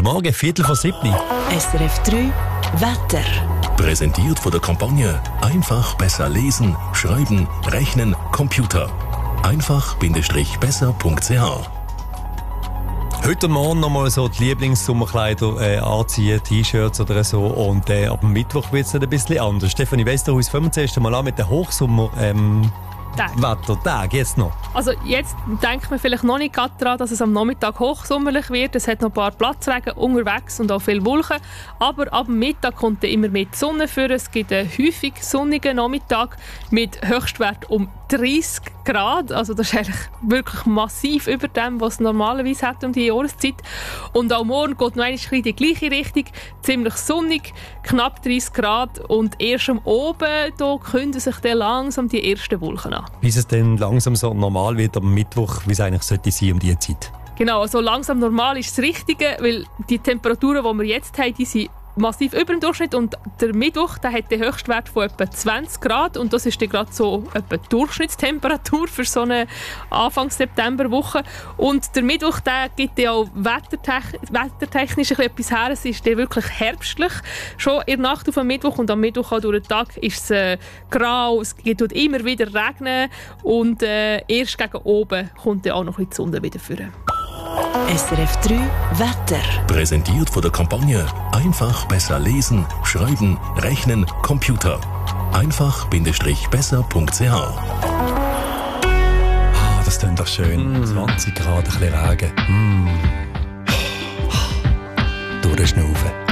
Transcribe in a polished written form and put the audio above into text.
Guten Morgen, 6:45. SRF 3 Wetter. Präsentiert von der Kampagne Einfach besser lesen, schreiben, rechnen, Computer. einfach-besser.ch. Heute und morgen nochmal so die Lieblingssommerkleider anziehen, T-Shirts oder so. Und ab dem Mittwoch wird es ein bisschen anders. Stefanie Westerhuis, fangen wir zuerst mal an mit den Hochsommer Wettertagen. Jetzt noch. Also jetzt denkt man vielleicht noch nicht gerade daran, dass es am Nachmittag hochsommerlich wird. Es hat noch ein paar Platzregen unterwegs und auch viele Wolken. Aber ab dem Mittag kommt dann immer mehr die Sonne vor. Es gibt einen häufig sonnigen Nachmittag mit Höchstwert um 30 Grad. Also das ist eigentlich wirklich massiv über dem, was es normalerweise hat um die Jahreszeit. Und auch morgen geht noch ein bisschen in die gleiche Richtung. Ziemlich sonnig, knapp 30 Grad. Und erst am Oben da kündigen sich dann langsam die ersten Wolken an. Bis es dann langsam so normal wird am Mittwoch, wie es eigentlich sollte sein um diese Zeit. Genau, also langsam normal ist das Richtige, weil die Temperaturen, die wir jetzt haben, die sind massiv über dem Durchschnitt und der Mittwoch, der hat den Höchstwert von etwa 20 Grad und das ist dann gerade so etwa die Durchschnittstemperatur für so eine Anfang-September-Woche. Und der Mittwoch, der gibt ja auch wettertechnisch etwas her. Es ist dann wirklich herbstlich, schon in der Nacht auf den Mittwoch und am Mittwoch auch durch den Tag ist es grau, es tut immer wieder regnen und erst gegen oben kommt dann auch noch ein bisschen die Sonne wieder vor. SRF 3 Wetter. Präsentiert von der Kampagne Einfach besser lesen, schreiben, rechnen, Computer. einfach-besser.ch. Das klingt doch schön. 20 Grad, ein bisschen Regen. Durchschnaufen.